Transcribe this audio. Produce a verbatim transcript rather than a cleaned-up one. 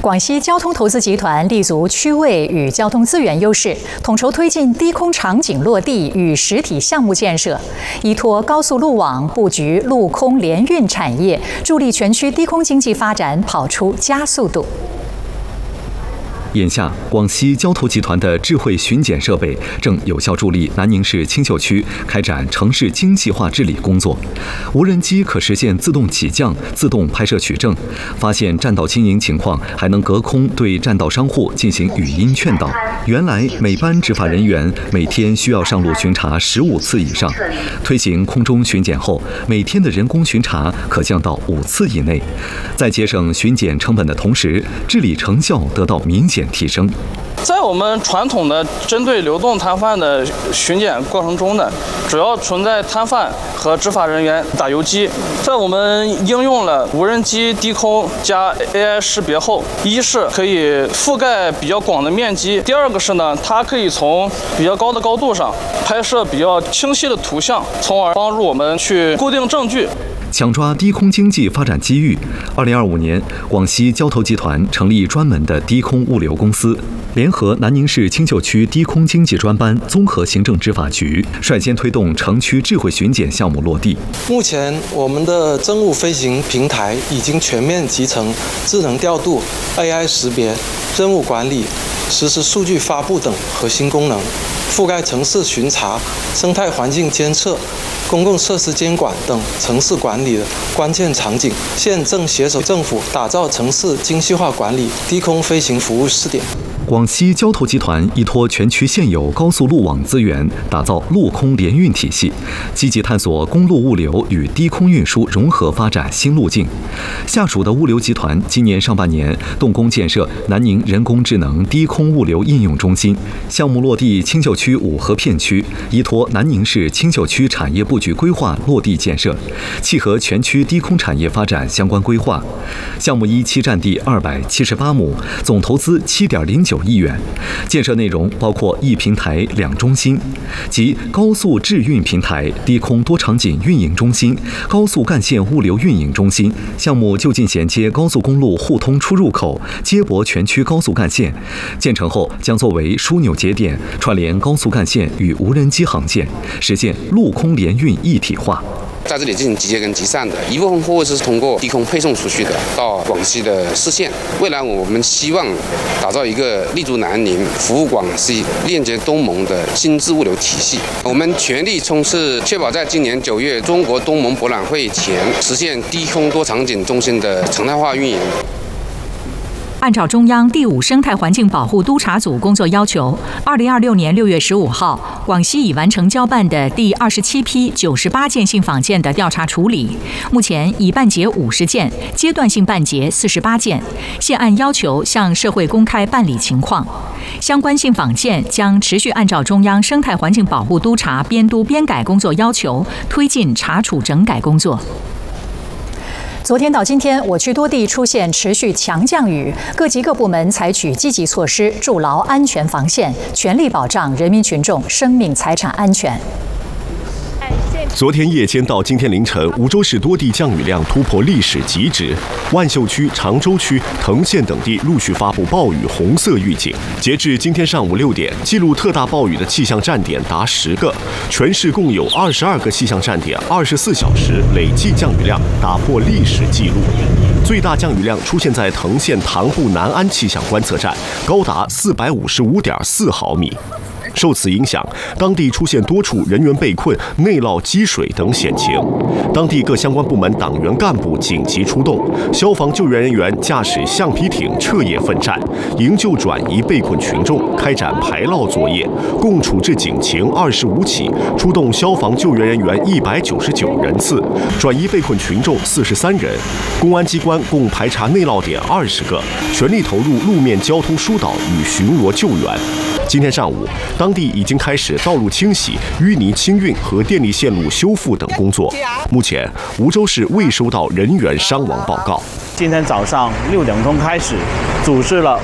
广西交通投资集团立足区位与交通资源优势，统筹推进低空场景落地与实体项目建设，依托高速路网布局陆空联运产业，助力全区低空经济发展跑出加速度。 眼下，广西交投集团的智慧巡检设备正有效助力南宁市青秀区开展城市精细化治理工作。无人机可实现自动起降、自动拍摄取证，发现占道经营情况，还能隔空对占道商户进行语音劝导。原来每班执法人员每天需要上路巡查十五次以上，推行空中巡检后，每天的人工巡查可降到五次以内，在节省巡检成本的同时，治理成效得到明显 提升。 在我们传统的针对流动摊贩的巡检过程中呢，主要存在摊贩和执法人员打游击。在我们应用了无人机低空加 A I 识别后，一是可以覆盖比较广的面积，第二个是呢，它可以从比较高的高度上拍摄比较清晰的图像，从而帮助我们去固定证据。 抢抓低空经济发展机遇。二零二五年，广西交投集团成立专门的低空物流公司，联合南宁市青秀区低空经济专班综合行政执法局，率先推动城区智慧巡检项目落地。 目前，我们的政务飞行平台已经全面集成智能调度、A I 识别、任务管理、实时数据发布等核心功能，覆盖城市巡查、生态环境监测、 公共设施监管等城市管理的关键场景，现正携手政府打造城市精细化管理低空飞行服务试点。 广西交投集团依托全区现有高速路网资源，打造陆空联运体系，积极探索公路物流与低空运输融合发展新路径。下属的物流集团今年上半年动工建设南宁人工智能低空物流应用中心，项目落地青秀区五河片区，依托南宁市青秀区产业布局规划落地建设，契合全区低空产业发展相关规划。项目一期占地二百七十八亩，总投资七点零九 亿元，建设内容包括一平台两中心，即高速智运平台、低空多场景运营中心、高速干线物流运营中心。项目就近衔接高速公路互通出入口，接驳全区高速干线。建成后将作为枢纽节点，串联高速干线与无人机航线，实现陆空联运一体化。 在这里进行集结跟集散的一部分货物是通过低空配送出去的，到广西的市县。未来我们希望打造一个立足南宁、服务广西、链接东盟的新智物流体系。我们全力冲刺，确保在今年九月中国东盟博览会前实现低空多场景中心的常态化运营。 按照中央第五生态环境保护督察组工作要求，二零二六年六月十五号，广西已完成交办的第二十七批九十八件信访件的调查处理，目前已办结五十件，阶段性办结四十八件，现按要求向社会公开办理情况。相关信访件将持续按照中央生态环境保护督察编督编改工作要求，推进查处整改工作。 昨天到今天，我区多地出现持续强降雨，各级各部门采取积极措施，筑牢安全防线，全力保障人民群众生命财产安全。 昨天夜间到今天凌晨，梧州市多地降雨量突破历史极值，万秀区、常州区、藤县等地陆续发布暴雨红色预警。截至今天上午六点，记录特大暴雨的气象站点达十个，全市共有二十二个气象站点，二十四小时累计降雨量打破历史纪录。最大降雨量出现在藤县塘埠南安气象观测站，高达四百五十五点四毫米。 受此影响，当地出现多处人员被困、内涝积水等险情。当地各相关部门党员干部紧急出动，消防救援人员驾驶橡皮艇彻夜奋战，营救转移被困群众，开展排涝作业，共处置警情二十五起，出动消防救援人员一百九十九人次，转移被困群众四十三人。公安机关共排查内涝点二十个，全力投入路面交通疏导与巡逻救援。 今天上午，当地已经开始道路清洗、淤泥清运和电力线路修复等工作。目前，梧州市未收到人员伤亡报告。 今天早上六点钟开始，组织了